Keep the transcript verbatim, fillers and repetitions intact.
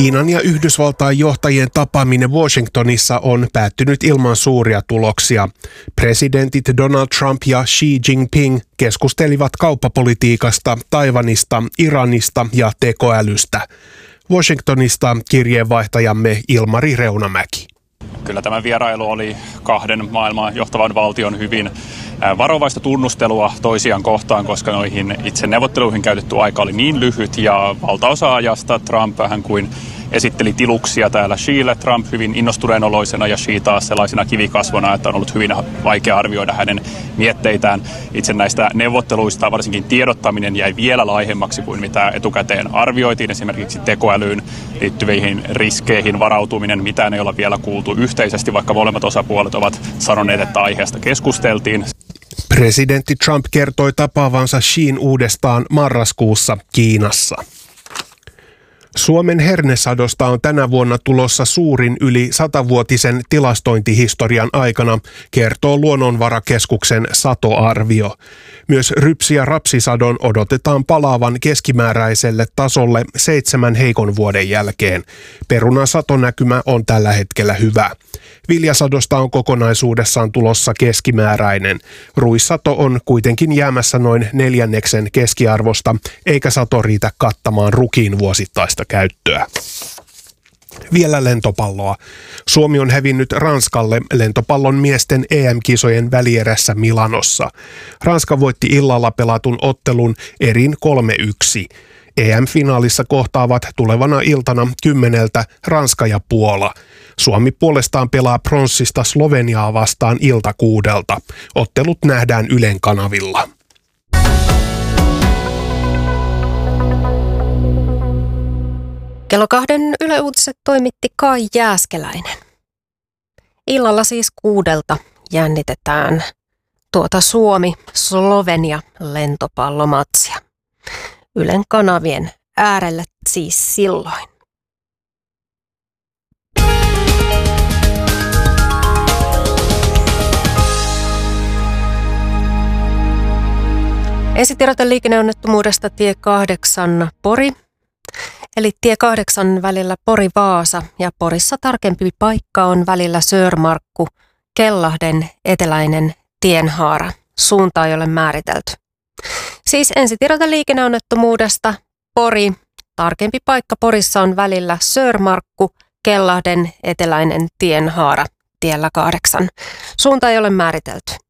Kiinan ja Yhdysvaltain johtajien tapaaminen Washingtonissa on päättynyt ilman suuria tuloksia. Presidentit Donald Trump ja Xi Jinping keskustelivat kauppapolitiikasta, Taiwanista, Iranista ja tekoälystä. Washingtonista kirjeenvaihtajamme Ilmari Reunamäki. Kyllä tämä vierailu oli kahden maailman johtavan valtion hyvin varovaista tunnustelua toisiaan kohtaan, koska noihin itse neuvotteluihin käytetty aika oli niin lyhyt ja valtaosa ajasta Trump vähän kuin esitteli tiluksia täällä Xille. Trump hyvin innostuneen oloisena ja Xi taas sellaisena kivikasvona, että on ollut hyvin vaikea arvioida hänen mietteitään. Itse näistä neuvotteluista varsinkin tiedottaminen jäi vielä laihemmaksi kuin mitä etukäteen arvioitiin. Esimerkiksi tekoälyyn liittyviin riskeihin varautuminen, mitään ei olla vielä kuultu yhteisesti, vaikka molemmat osapuolet ovat sanoneet, että aiheesta keskusteltiin. Presidentti Trump kertoi tapaavansa Xin uudestaan marraskuussa Kiinassa. Suomen hernesadosta on tänä vuonna tulossa suurin yli satavuotisen tilastointihistorian aikana, kertoo Luonnonvarakeskuksen satoarvio. Myös rypsi- ja rapsisadon odotetaan palaavan keskimääräiselle tasolle seitsemän heikon vuoden jälkeen. Perunan satonäkymä on tällä hetkellä hyvä. Viljasadosta on kokonaisuudessaan tulossa keskimääräinen. Ruissato on kuitenkin jäämässä noin neljänneksen keskiarvosta, eikä sato riitä kattamaan rukiin vuosittaista käyttöä. Vielä lentopalloa. Suomi on hävinnyt Ranskalle lentopallon miesten E M-kisojen välierässä Milanossa. Ranska voitti illalla pelatun ottelun erin kolme yksi. E M-finaalissa kohtaavat tulevana iltana kymmeneltä Ranska ja Puola. Suomi puolestaan pelaa pronssista Sloveniaa vastaan iltakuudelta. Ottelut nähdään Ylen kanavilla. Kello kahden Yle Uutiset toimitti Kai Jääskeläinen. Illalla siis kuudelta jännitetään tuota Suomi-Slovenia-lentopallomatsia. Ylen kanavien äärelle siis silloin. Esitiedote liikenneonnettomuudesta tie kahdeksan Pori, eli tie kahdeksan välillä Pori-Vaasa ja Porissa tarkempi paikka on välillä Söörmarkku, Kellahden eteläinen tienhaara. Suunta ei ole määritelty. Siis ensitiedote liikenneonnettomuudesta Pori, tarkempi paikka Porissa on välillä Söörmarkku, Kellahden eteläinen tienhaara tiellä kahdeksan. Suunta ei ole määritelty.